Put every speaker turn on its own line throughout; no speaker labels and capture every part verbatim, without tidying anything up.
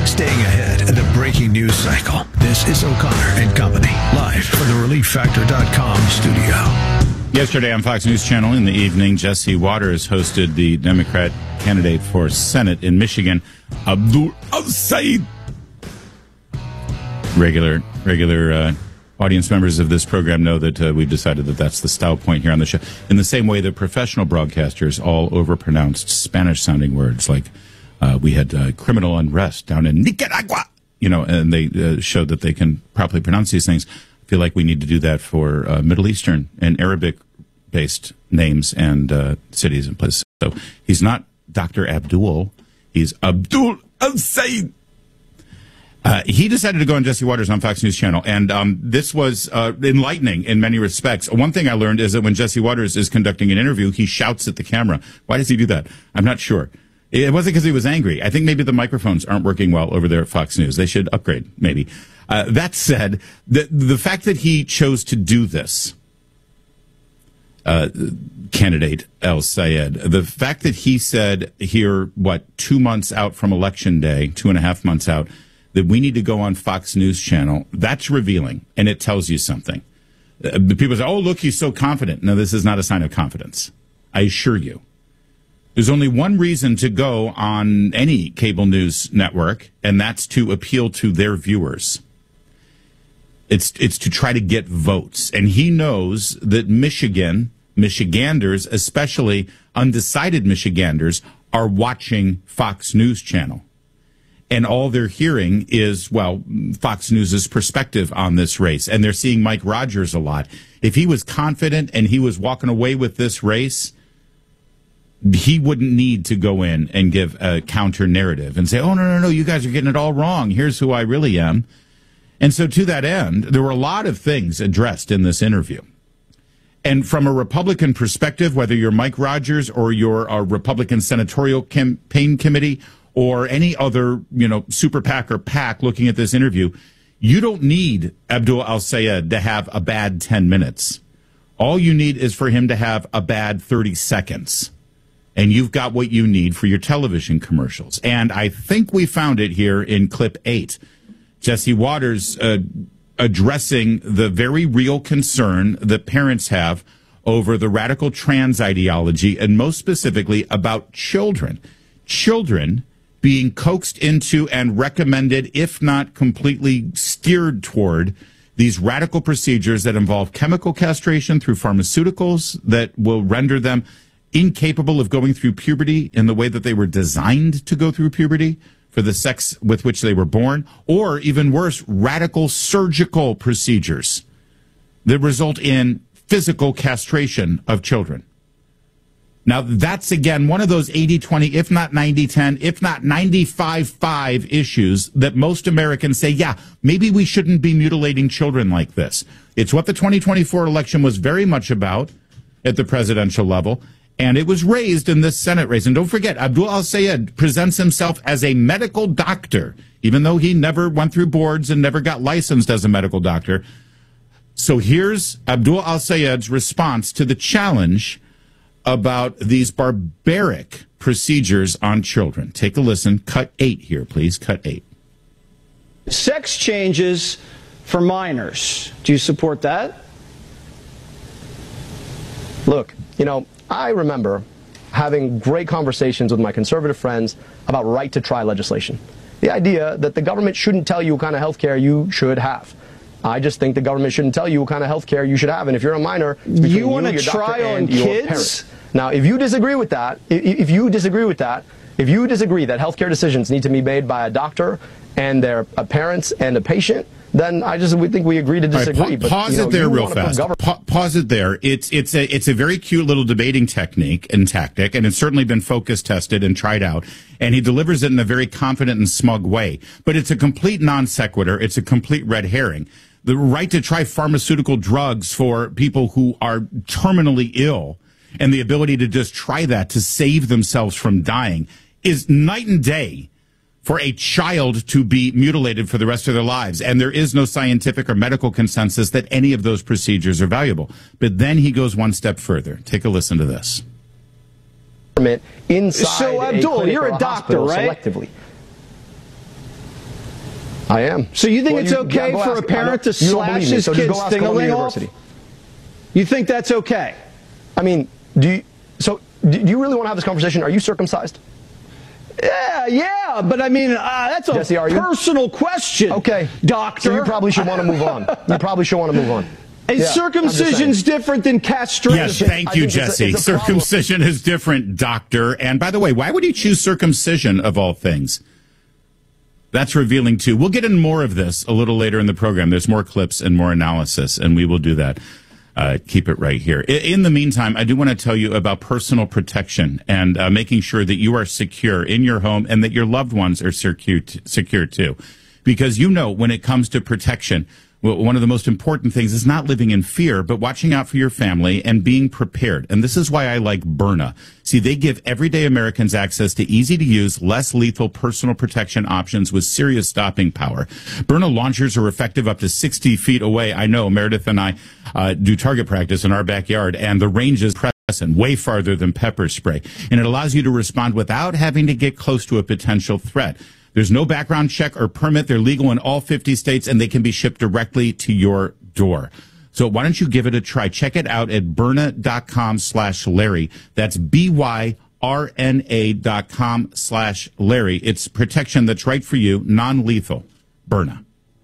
Staying ahead of the breaking news cycle. This is O'Connor and Company, live from the relief factor dot com studio.
Yesterday on Fox News Channel in the evening, Jesse Waters hosted the Democrat candidate for Senate in Michigan, Abdul al-Sayed. Regular, regular uh, audience members of this program know that uh, we've decided that that's the style point here on the show. In the same way that professional broadcasters all overpronounced Spanish-sounding words, like uh, we had uh, criminal unrest down in Nicaragua, you know, and they uh, showed that they can properly pronounce these things. I feel like we need to do that for uh, Middle Eastern and Arabic-based names and uh, cities and places. So he's not Doctor Abdul. He's Abdul al-Sayed. Uh, he decided to go on Jesse Waters on Fox News Channel, and um, this was uh, enlightening in many respects. One thing I learned is that when Jesse Waters is conducting an interview, he shouts at the camera. Why does he do that? I'm not sure. It wasn't because he was angry. I think maybe the microphones aren't working well over there at Fox News. They should upgrade, maybe. Uh, that said, the, the fact that he chose to do this, uh, candidate al-Sayed, the fact that he said here, what, two months out from Election Day, two and a half months out, that we need to go on Fox News Channel, that's revealing, and it tells you something. Uh, people say, oh, look, he's so confident. No, this is not a sign of confidence. I assure you. There's only one reason to go on any cable news network, and that's to appeal to their viewers. It's it's to try to get votes. And he knows that Michigan, Michiganders, especially undecided Michiganders, are watching Fox News Channel. And all they're hearing is, well, Fox News' perspective on this race. And they're seeing Mike Rogers a lot. If he was confident and he was walking away with this race, he wouldn't need to go in and give a counter narrative and say, oh, no, no, no, you guys are getting it all wrong. Here's who I really am. And so to that end, there were a lot of things addressed in this interview. And from a Republican perspective, whether you're Mike Rogers or you're a Republican senatorial campaign committee or any other, you know, super PAC or PAC looking at this interview, you don't need Abdul al-Sayed to have a bad ten minutes. All you need is for him to have a bad thirty seconds. And you've got what you need for your television commercials. And I think we found it here in clip eight. Jesse Waters uh, addressing the very real concern that parents have over the radical trans ideology, and most specifically about children. Children being coaxed into and recommended, if not completely steered toward, these radical procedures that involve chemical castration through pharmaceuticals that will render them incapable of going through puberty in the way that they were designed to go through puberty for the sex with which they were born, or even worse, radical surgical procedures that result in physical castration of children. Now, that's, again, one of those eighty twenty, if not ninety ten, if not ninety-five five issues that most Americans say, yeah, maybe we shouldn't be mutilating children like this. It's what the twenty twenty-four election was very much about at the presidential level, and it was raised in this Senate race. And don't forget, Abdul al-Sayed presents himself as a medical doctor, even though he never went through boards and never got licensed as a medical doctor. So here's Abdul al-Sayed's response to the challenge about these barbaric procedures on children. Take a listen. Cut eight here, please. Cut eight.
Sex changes for minors. Do you support that?
Look, you know, I remember having great conversations with my conservative friends about right-to-try legislation. The idea that the government shouldn't tell you what kind of health care you should have. I just think the government shouldn't tell you what kind of health care you should have. And if you're a minor, it's between
you want
you,
to try on kids?
Now, if you disagree with that, if you disagree with that, if you disagree that health care decisions need to be made by a doctor and their parents and a patient, then I just we think we agree to disagree.
Right, pa
but,
pause
you know,
it there real fast. Pa pause it there. It's it's a it's a very cute little debating technique and tactic, and it's certainly been focus tested and tried out. And he delivers it in a very confident and smug way. But it's a complete non sequitur. It's a complete red herring. The right to try pharmaceutical drugs for people who are terminally ill, and the ability to just try that to save themselves from dying, is night and day for a child to be mutilated for the rest of their lives. And there is no scientific or medical consensus that any of those procedures are valuable. But then he goes one step further. Take a listen to this.
Inside
so, Abdul,
a
you're a,
a
doctor, right?
Selectively. I am.
So you think
well,
it's
you,
okay
yeah,
for
ask,
a parent to slash
me,
his
so
kid's thing-a-ling off? You think that's okay?
I mean, do you, so do you really want to have this conversation? Are you circumcised?
Yeah, yeah, but I mean, uh, that's a
Jesse,
personal question.
Okay,
doctor.
So you probably should want to move on. You probably should want to move on.
Is
yeah,
circumcision's different than castration?
Yes, thank you, Jesse.
It's a, it's a
circumcision is different, doctor. And by the way, why would you choose circumcision of all things? That's revealing, too. We'll get in more of this a little later in the program. There's more clips and more analysis, and we will do that. Uh, keep it right here. In the meantime, I do want to tell you about personal protection and uh, making sure that you are secure in your home and that your loved ones are secure, t- secure too. Because you know, when it comes to protection, well, one of the most important things is not living in fear, but watching out for your family and being prepared. And this is why I like Byrna. See, they give everyday Americans access to easy-to-use, less lethal personal protection options with serious stopping power. Byrna launchers are effective up to sixty feet away. I know Meredith and I uh, do target practice in our backyard, and the range is present way farther than pepper spray. And it allows you to respond without having to get close to a potential threat. There's no background check or permit. They're legal in all fifty states, and they can be shipped directly to your door. So why don't you give it a try? Check it out at Byrna.com slash Larry. That's B-Y-R-N-A dot com slash Larry. It's protection that's right for you, non-lethal. Byrna.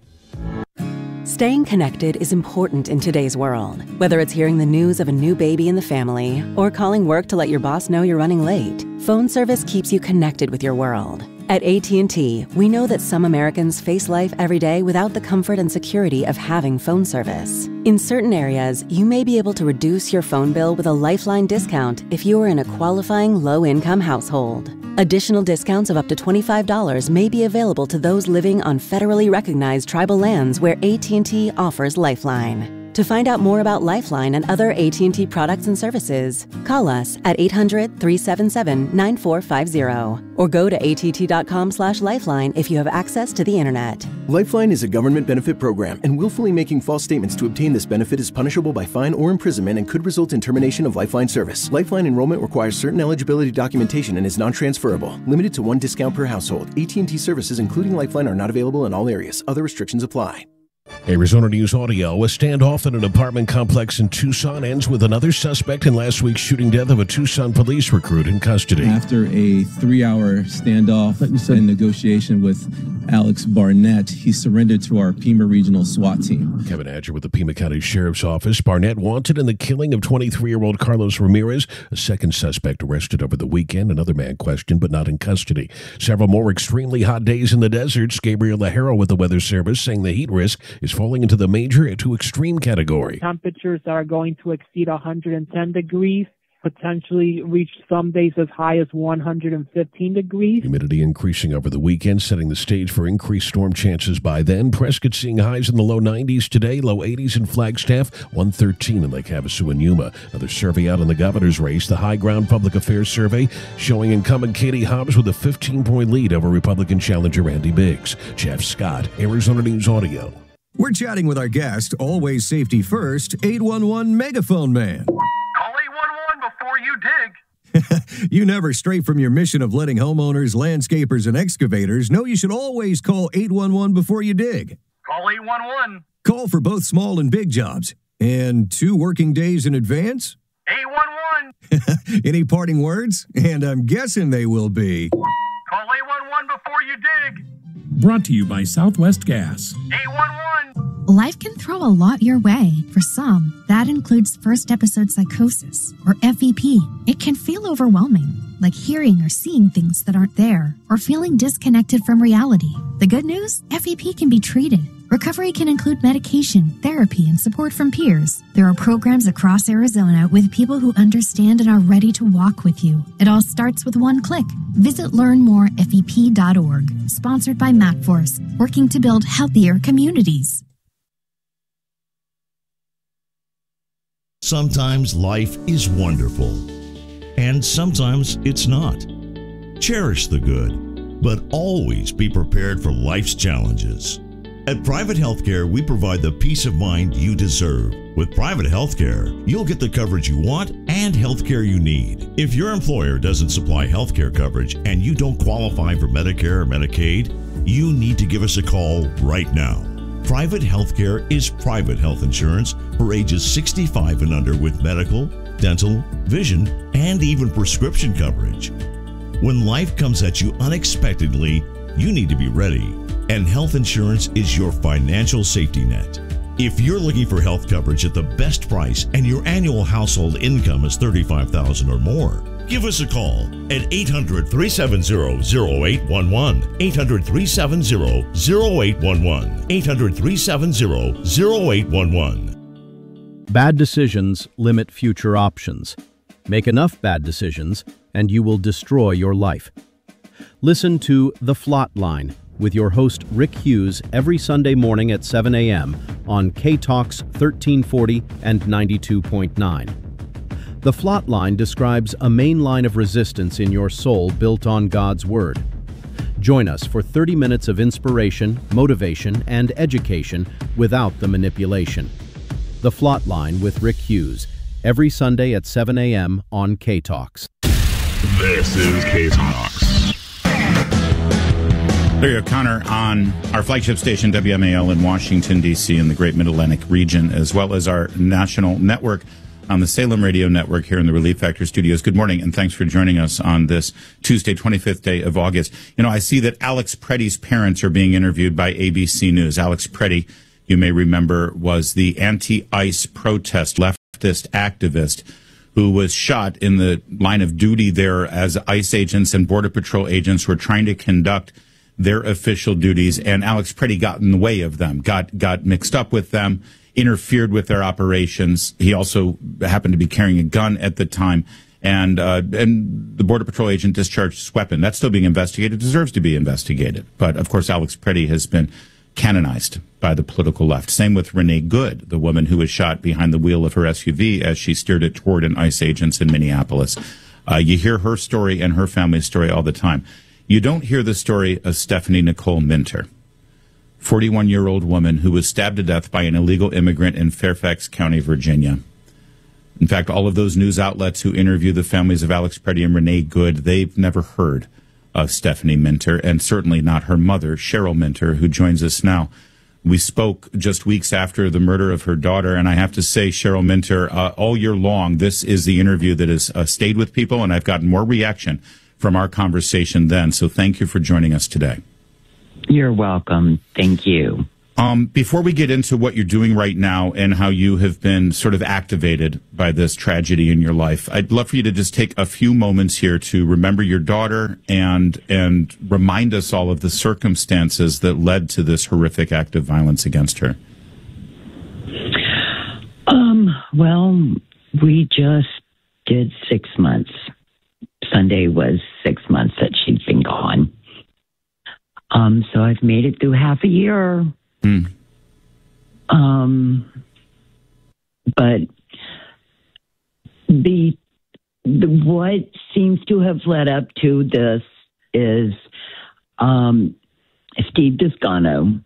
Staying connected is important in today's world. Whether it's hearing the news of a new baby in the family or calling work to let your boss know you're running late, phone service keeps you connected with your world. At A T and T, we know that some Americans face life every day without the comfort and security of having phone service. In certain areas, you may be able to reduce your phone bill with a Lifeline discount if you are in a qualifying low-income household. Additional discounts of up to twenty-five dollars may be available to those living on federally recognized tribal lands where A T and T offers Lifeline. To find out more about Lifeline and other A T and T products and services, call us at eight hundred, three seven seven, nine four five zero or go to A T T dot com slash lifeline if you have access to the internet.
Lifeline is a government benefit program, and willfully making false statements to obtain this benefit is punishable by fine or imprisonment and could result in termination of Lifeline service. Lifeline enrollment requires certain eligibility documentation and is non-transferable. Limited to one discount per household. A T and T services, including Lifeline, are not available in all areas. Other restrictions apply.
Arizona News Audio. A standoff in an apartment complex in Tucson ends with another suspect in last week's shooting death of a Tucson police recruit in custody.
After a three-hour standoff and negotiation with Alex Barnett, he surrendered to our Pima Regional SWAT team.
Kevin Adger with the Pima County Sheriff's Office. Barnett wanted in the killing of twenty-three-year-old Carlos Ramirez. A second suspect arrested over the weekend. Another man questioned but not in custody. Several more extremely hot days in the deserts. Gabriel Lajero with the Weather Service saying the heat risk is falling into the major to extreme category.
Temperatures are going to exceed one hundred ten degrees, potentially reach some days as high as one hundred fifteen degrees.
Humidity increasing over the weekend, setting the stage for increased storm chances by then. Prescott seeing highs in the low nineties today, low eighties in Flagstaff, one thirteen in Lake Havasu and Yuma. Another survey out in the governor's race, the High Ground Public Affairs Survey, showing incumbent Katie Hobbs with a fifteen-point lead over Republican challenger Andy Biggs. Jeff Scott, Arizona News Audio.
We're chatting with our guest, always safety first, eight one one Megaphone Man.
Call eight one one before you dig.
You never stray from your mission of letting homeowners, landscapers, and excavators know you should always call eight one one before you dig.
Call eight one one.
Call for both small and big jobs. And two working days in advance?
eight one one.
Any parting words? And I'm guessing they will be.
Call eight one one before you dig.
Brought to you by Southwest Gas.
eight one one.
Life can throw a lot your way. For some, that includes first episode psychosis, or F E P. It can feel overwhelming, like hearing or seeing things that aren't there, or feeling disconnected from reality. The good news? F E P can be treated. Recovery can include medication, therapy, and support from peers. There are programs across Arizona with people who understand and are ready to walk with you. It all starts with one click. Visit learn more F E P dot org. Sponsored by MacForce, working to build healthier communities.
Sometimes life is wonderful, and sometimes it's not. Cherish the good, but always be prepared for life's challenges. At Private Healthcare, we provide the peace of mind you deserve. With Private Healthcare, you'll get the coverage you want and healthcare you need. If your employer doesn't supply healthcare coverage and you don't qualify for Medicare or Medicaid, you need to give us a call right now. Private healthcare is private health insurance for ages sixty-five and under with medical, dental, vision, and even prescription coverage. When life comes at you unexpectedly, you need to be ready, and health insurance is your financial safety net. If you're looking for health coverage at the best price and your annual household income is thirty-five thousand dollars or more, give us a call at eight hundred, three seven zero, zero eight one one, eight hundred, three seven zero, zero eight one one, eight hundred, three seven zero, zero eight one one.
Bad decisions limit future options. Make enough bad decisions and you will destroy your life. Listen to The Flot Line with your host Rick Hughes every Sunday morning at seven a.m. on K-Talks thirteen forty and ninety-two point nine. The Flot Line describes a main line of resistance in your soul built on God's Word. Join us for thirty minutes of inspiration, motivation, and education without the manipulation. The Flot Line with Rick Hughes, every Sunday at seven a.m. on K-Talks.
This is K-Talks.
Larry O'Connor on our flagship station, W M A L in Washington, D C, in the Great Mid-Atlantic region, as well as our national network on the Salem Radio Network here in the Relief Factor studios. Good morning, and thanks for joining us on this Tuesday, twenty-fifth day of August. You know, I see that Alex Preddy's parents are being interviewed by A B C News. Alex Preddy, you may remember, was the anti-ICE protest leftist activist who was shot in the line of duty there as ICE agents and Border Patrol agents were trying to conduct their official duties, and Alex Preddy got in the way of them, got got mixed up with them, interfered with their operations. He also happened to be carrying a gun at the time, and uh, and the Border Patrol agent discharged his weapon. That's still being investigated, deserves to be investigated. But, of course, Alex Preddy has been canonized by the political left. Same with Renee Good, the woman who was shot behind the wheel of her S U V as she steered it toward an ICE agent in Minneapolis. Uh, you hear her story and her family's story all the time. You don't hear the story of Stephanie Nicole Minter, forty-one-year-old woman who was stabbed to death by an illegal immigrant in Fairfax County, Virginia. In fact, all of those news outlets who interview the families of Alex Preddy and Renee Good, they've never heard of Stephanie Minter, and certainly not her mother, Cheryl Minter, who joins us now. We spoke just weeks after the murder of her daughter, and I have to say, Cheryl Minter, uh, all year long, this is the interview that has uh, stayed with people, and I've gotten more reaction from our conversation then. So thank you for joining us today.
You're welcome. Thank you.
Um, before we get into what you're doing right now and how you have been sort of activated by this tragedy in your life, I'd love for you to just take a few moments here to remember your daughter and and remind us all of the circumstances that led to this horrific act of violence against her.
Um, well, we just did six months. Sunday was six months that she'd been gone. Um, so I've made it through half a year.
Mm.
Um, but the, the what seems to have led up to this is um, Steve Descano,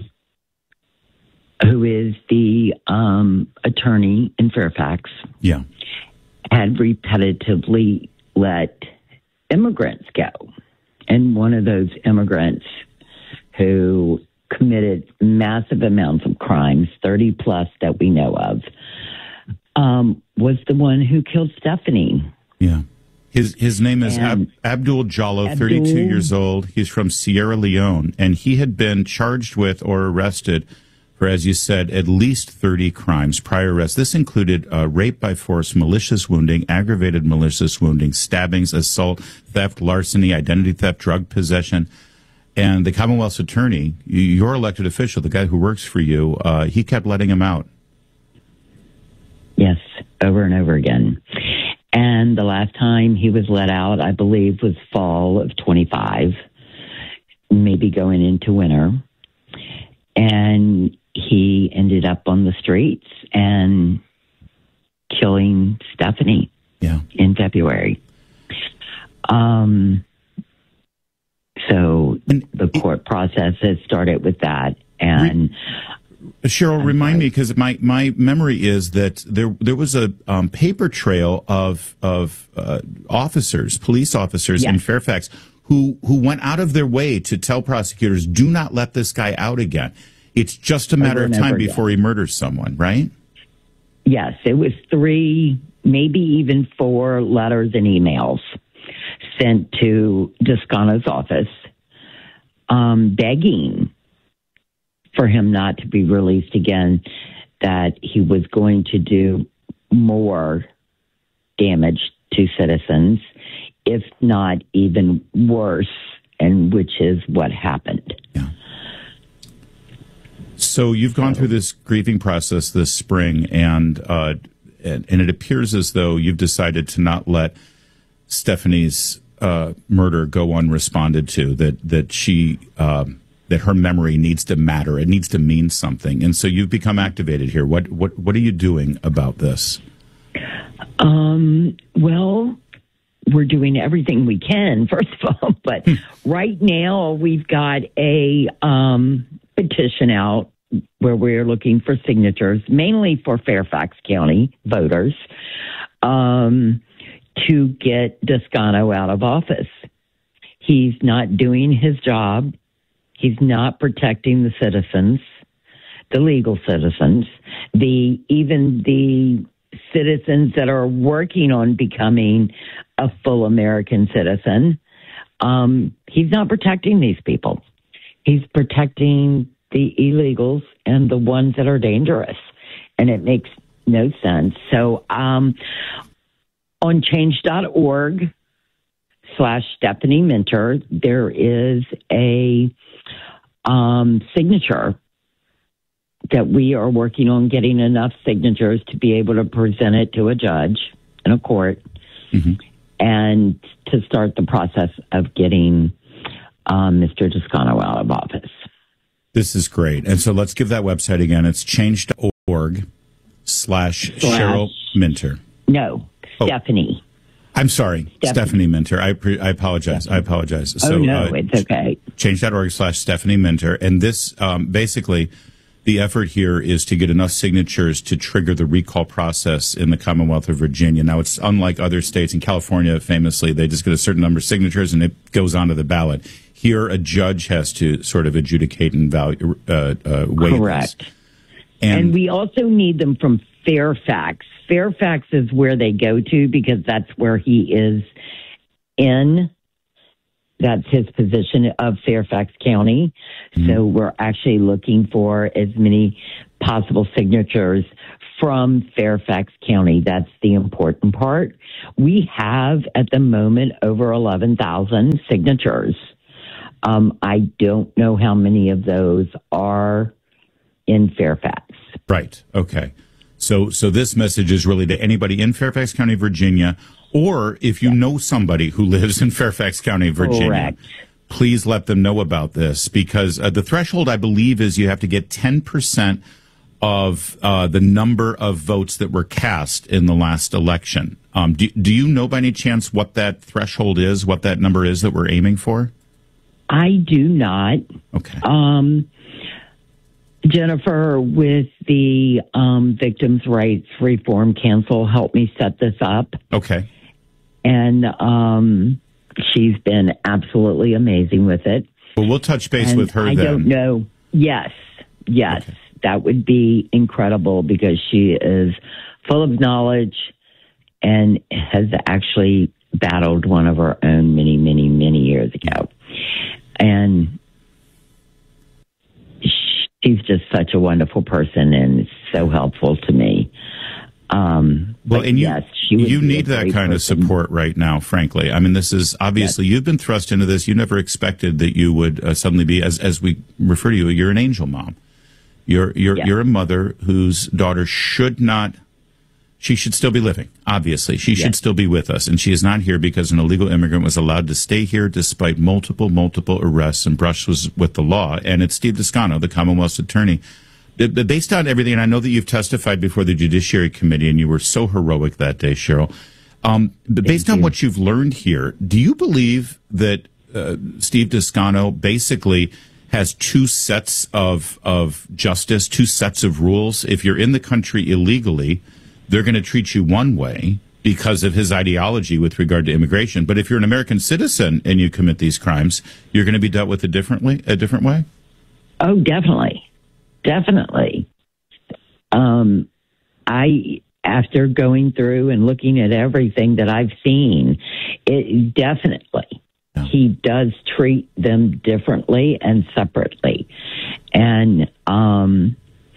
who is the um, attorney in Fairfax,
yeah,
had repetitively let immigrants go. And one of those immigrants who committed massive amounts of crimes, thirty plus that we know of, um, was the one who killed Stephanie.
Yeah. His his name is Ab- Abdul Jallo,
Abdul,
thirty-two years old. He's from Sierra Leone, and he had been charged with or arrested for, as you said, at least thirty crimes, prior arrests. This included uh, rape by force, malicious wounding, aggravated malicious wounding, stabbings, assault, theft, larceny, identity theft, drug possession. And the Commonwealth's attorney, your elected official, the guy who works for you, uh, he kept letting him out.
Yes, over and over again. And the last time he was let out, I believe, was fall of twenty-five, maybe going into winter. And he ended up on the streets and killing Stephanie
yeah.
in February. Um, so the court process has started with that. And
Cheryl, remind me, because my, my memory is that there there was a um, paper trail of of uh, officers, police officers
yes.
in Fairfax who who went out of their way to tell prosecutors, do not let this guy out again. It's just a matter of time before he murders someone, right?
Yes, it was three, maybe even four letters and emails sent to Descano's office um, begging for him not to be released again, that he was going to do more damage to citizens, if not even worse, and which is what happened.
Yeah. So you've gone through this grieving process this spring, and, uh, and and it appears as though you've decided to not let Stephanie's uh, murder go unresponded to. That that she um, that her memory needs to matter. It needs to mean something. And so you've become activated here. What what what are you doing about this?
Um. Well, we're doing everything we can, first of all. But right now, we've got a um, petition out where we're looking for signatures, mainly for Fairfax County voters, um, to get Descano out of office. He's not doing his job. He's not protecting the citizens, the legal citizens, the even the citizens that are working on becoming a full American citizen. Um, he's not protecting these people. He's protecting the illegals and the ones that are dangerous. And it makes no sense. So um, on change.org slash Stephanie Minter, there is a um, signature that we are working on getting enough signatures to be able to present it to a judge in a court, mm-hmm. and to start the process of getting um, Mister Descano out of office.
This is great. And so let's give that website again. It's change.org slash Cheryl Minter.
No, oh. Stephanie.
I'm sorry, Stephanie, Stephanie Minter. I pre- I apologize. Stephanie. I apologize.
Oh,
so,
no,
uh,
it's okay.
Change.org slash Stephanie Minter. And this, um, basically, the effort here is to get enough signatures to trigger the recall process in the Commonwealth of Virginia. Now, it's unlike other states. In California, famously, they just get a certain number of signatures and it goes onto the ballot. Here, a judge has to sort of adjudicate and value, uh, uh, weigh
Correct.
this.
And,
and
we also need them from Fairfax. Fairfax is where they go to because that's where he is in. That's his position of Fairfax County. Mm-hmm. So we're actually looking for as many possible signatures from Fairfax County. That's the important part. We have at the moment over eleven thousand signatures. Um, I don't know how many of those are in Fairfax.
Right. Okay. So, so this message is really to anybody in Fairfax County, Virginia, or if you know somebody who lives in Fairfax County, Virginia,
Correct.
Please let them know about this, because uh, the threshold, I believe, is you have to get ten percent of uh, the number of votes that were cast in the last election. Um, do, do you know by any chance what that threshold is, what that number is that we're aiming for?
I do not.
Okay.
Um, Jennifer, with the um, Victims' Rights Reform Council, helped me set this up.
Okay.
And um, she's been absolutely amazing with it.
Well, we'll touch base
and
with her
I
then.
I don't know. Yes, yes. Okay. That would be incredible because she is full of knowledge and has actually battled one of her own many, many, many years ago. And she's just such a wonderful person and so helpful to me. Um,
well, and you,
yes, she would
you need that kind
person.
of support right now, frankly. I mean, this is obviously, yes. You've been thrust into this. You never expected that you would uh, suddenly be, as as we refer to you, you're an angel mom. You're, you're, yes. you're a mother whose daughter should not, she should still be living, obviously. She yes. should still be with us. And she is not here because an illegal immigrant was allowed to stay here despite multiple, multiple arrests and brushes with the law. And it's Steve Descano, the Commonwealth's attorney. Based on everything, and I know that you've testified before the Judiciary Committee, and you were so heroic that day, Cheryl. Um, but based on what you've learned here, do you believe that uh, Steve Descano basically has two sets of of justice, two sets of rules? If you're in the country illegally, they're going to treat you one way, because of his ideology with regard to immigration. But if you're an American citizen and you commit these crimes, you're going to be dealt with a differently, a different way?
Oh, definitely. Definitely. Um, I, after going through and looking at everything that I've seen, it definitely, yeah. he does treat them differently and separately. And um,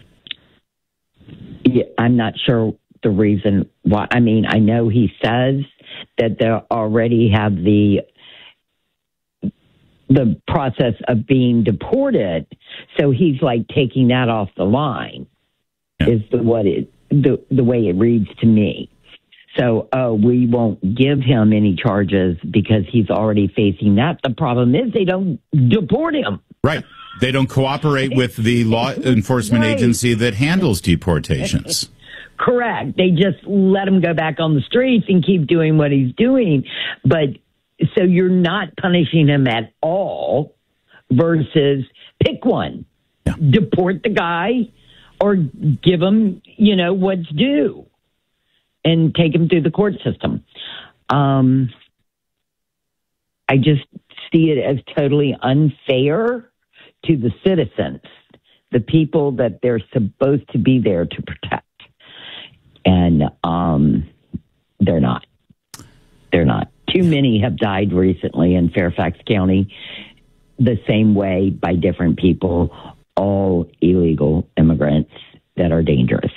yeah, I'm not sure the reason why. I mean, I know he says that they already have the the process of being deported, so he's like taking that off the line. Yeah. Is the what it the the way it reads to me. So, oh, we won't give him any charges because he's already facing that. The problem is they don't deport him.
Right. They don't cooperate with the law enforcement right. agency that handles deportations.
Correct. They just let him go back on the streets and keep doing what he's doing. But so you're not punishing him at all versus pick one. Yeah. Deport the guy or give him, you know, what's due and take him through the court system. Um, I just see it as totally unfair to the citizens, the people that they're supposed to be there to protect. And um, they're not. They're not. Too many have died recently in Fairfax County the same way by different people, all illegal immigrants that are dangerous.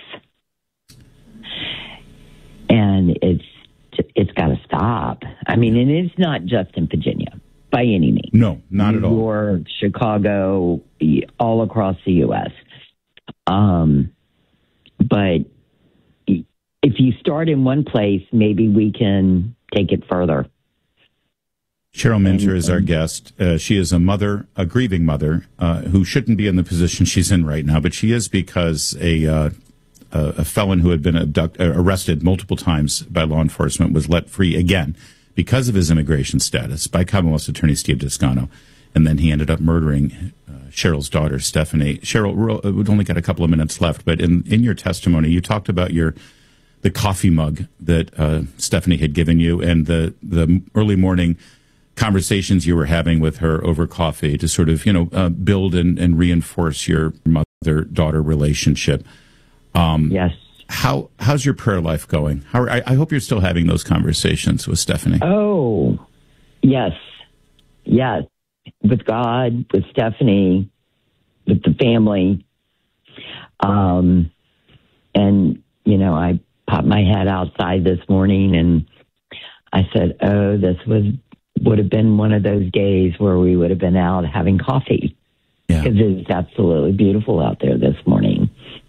And it's it's got to stop. I mean, and it's not just in Virginia by any means.
No, not
New
at all.
New York, Chicago, all across the U S. Um, but if you start in one place, maybe we can take it further.
Cheryl Minter is our guest. Uh, she is a mother, a grieving mother, uh, who shouldn't be in the position she's in right now, but she is because a uh, a felon who had been abduct, uh, arrested multiple times by law enforcement was let free again because of his immigration status by Commonwealth's Attorney Steve Descano. And then he ended up murdering uh, Cheryl's daughter, Stephanie. Cheryl, we've only got a couple of minutes left, but in, in your testimony, you talked about your the coffee mug that uh, Stephanie had given you and the, the early morning conversations you were having with her over coffee to sort of, you know, uh, build and, and reinforce your mother-daughter relationship. Um,
yes.
How how's your prayer life going? How I, I hope you're still having those conversations with Stephanie.
Oh, yes, yes, with God, with Stephanie, with the family, um, and you know, I popped my head outside this morning and I said, "Oh, this was would have been one of those days where we would have been out having coffee because yeah. it's absolutely beautiful out there this morning."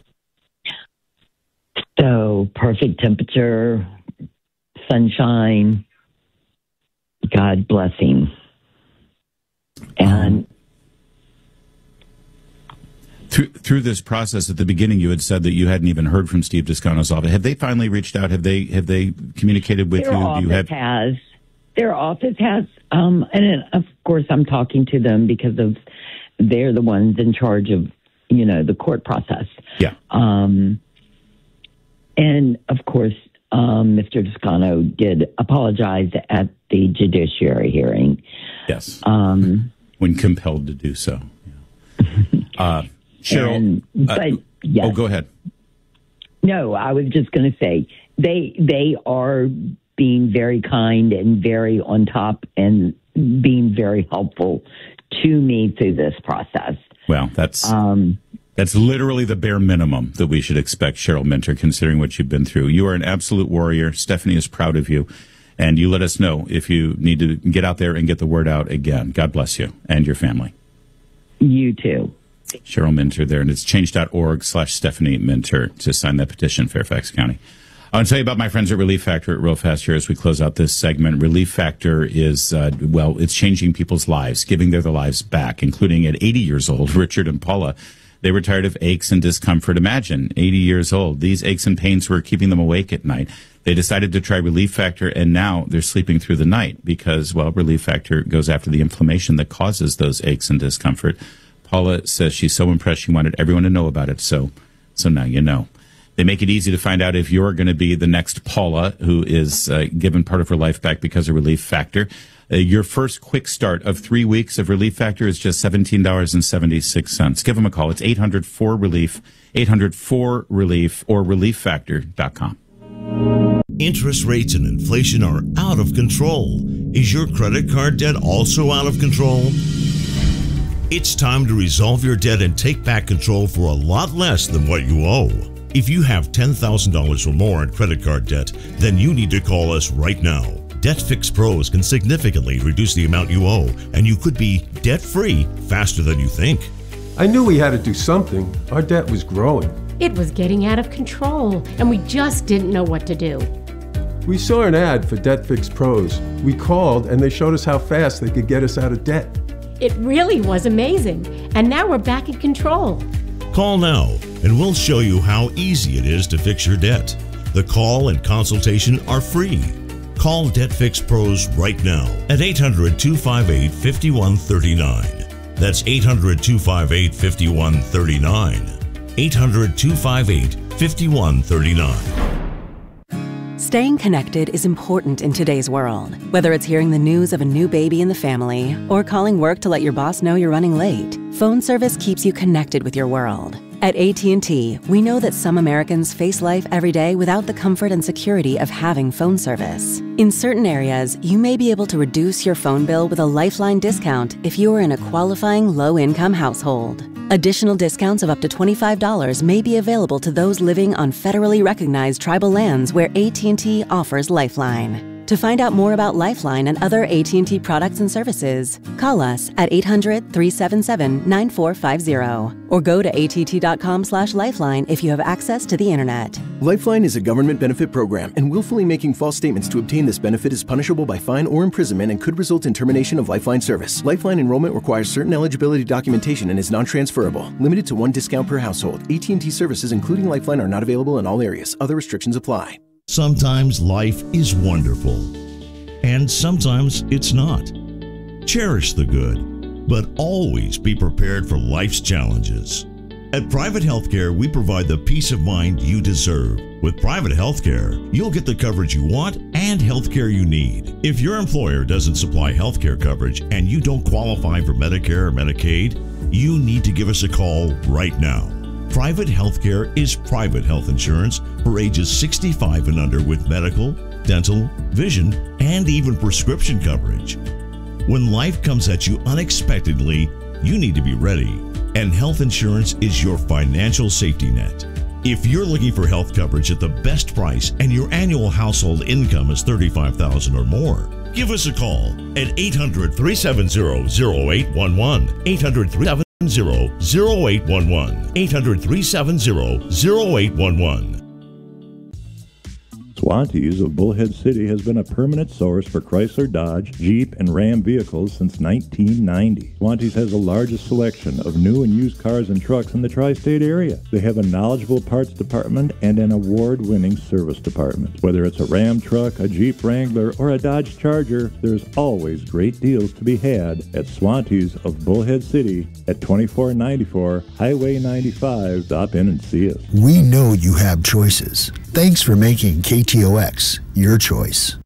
So perfect temperature, sunshine, God blessing. And
through through this process, at the beginning, you had said that you hadn't even heard from Steve Descano's office. Have they finally reached out? Have they have they communicated with
their
you?
Office
Do you have
has their office has, um, and of course, I'm talking to them because of they're the ones in charge of you know the court process.
Yeah.
Um, And, of course, um, Mister Descano did apologize at the judiciary hearing.
Yes.
Um,
when compelled to do so. Yeah. Uh, Cheryl.
And, but,
uh,
yes.
Oh, go ahead.
No, I was just going to say, they they are being very kind and very on top and being very helpful to me through this process.
Well, that's...
Um,
That's literally the bare minimum that we should expect, Cheryl Minter, considering what you've been through. You are an absolute warrior. Stephanie is proud of you. And you let us know if you need to get out there and get the word out again. God bless you and your family.
You too.
Cheryl Minter there. And it's change.org slash Stephanie Minter to sign that petition, Fairfax County. I want to tell you about my friends at Relief Factor real fast here as we close out this segment. Relief Factor is, uh, well, it's changing people's lives, giving their lives back, including at eighty years old, Richard and Paula. They were tired of aches and discomfort. Imagine, eighty years old. These aches and pains were keeping them awake at night. They decided to try Relief Factor, and now they're sleeping through the night because, well, Relief Factor goes after the inflammation that causes those aches and discomfort. Paula says she's so impressed she wanted everyone to know about it, so so now you know. They make it easy to find out if you're going to be the next Paula who is uh, given part of her life back because of Relief Factor. Uh, your first quick start of three weeks of Relief Factor is just seventeen dollars and seventy-six cents. Give them a call. It's eight hundred four relief, eight hundred four relief, or relief factor dot com.
Interest rates and inflation are out of control. Is your credit card debt also out of control? It's time to resolve your debt and take back control for a lot less than what you owe. If you have ten thousand dollars or more in credit card debt, then you need to call us right now. DebtFix Pros can significantly reduce the amount you owe, and you could be debt-free faster than you think.
I knew we had to do something. Our debt was growing.
It was getting out of control, and we just didn't know what to do.
We saw an ad for DebtFix Pros. We called, and they showed us how fast they could get us out of debt.
It really was amazing, and now we're back in control.
Call now, and we'll show you how easy it is to fix your debt. The call and consultation are free. Call DebtFix Pros right now at eight hundred, two five eight, five one three nine. That's eight hundred, two five eight, five one three nine. eight hundred, two five eight, five one three nine.
Staying connected is important in today's world. Whether it's hearing the news of a new baby in the family or calling work to let your boss know you're running late, phone service keeps you connected with your world. At A T and T, we know that some Americans face life every day without the comfort and security of having phone service. In certain areas, you may be able to reduce your phone bill with a Lifeline discount if you are in a qualifying low-income household. Additional discounts of up to twenty-five dollars may be available to those living on federally recognized tribal lands where A T and T offers Lifeline. To find out more about Lifeline and other A T and T products and services, call us at eight hundred, three seven seven, nine four five zero or go to A T T dot com slash lifeline if you have access to the internet.
Lifeline is a government benefit program, and willfully making false statements to obtain this benefit is punishable by fine or imprisonment and could result in termination of Lifeline service. Lifeline enrollment requires certain eligibility documentation and is non-transferable. Limited to one discount per household. A T and T services, including Lifeline, are not available in all areas. Other restrictions apply.
Sometimes life is wonderful, and sometimes it's not. Cherish the good, but always be prepared for life's challenges. At Private Healthcare, we provide the peace of mind you deserve. With Private Healthcare, you'll get the coverage you want and healthcare you need. If your employer doesn't supply healthcare coverage and you don't qualify for Medicare or Medicaid, you need to give us a call right now. Private Healthcare is private health insurance for ages sixty-five and under with medical, dental, vision, and even prescription coverage. When life comes at you unexpectedly, you need to be ready, and health insurance is your financial safety net. If you're looking for health coverage at the best price and your annual household income is thirty-five thousand dollars or more, give us a call at eight hundred, three seven zero, zero eight one one, eight hundred, three seven zero, zero eight one one, eight hundred, three seven zero, zero eight one one.
Swantees of Bullhead City has been a permanent source for Chrysler, Dodge, Jeep, and Ram vehicles since nineteen ninety. Swantees has the largest selection of new and used cars and trucks in the tri-state area. They have a knowledgeable parts department and an award-winning service department. Whether it's a Ram truck, a Jeep Wrangler, or a Dodge Charger, there's always great deals to be had at Swantees of Bullhead City at twenty-four ninety-four Highway ninety-five. Stop in and see us.
We know you have choices. Thanks for making K T O X your choice.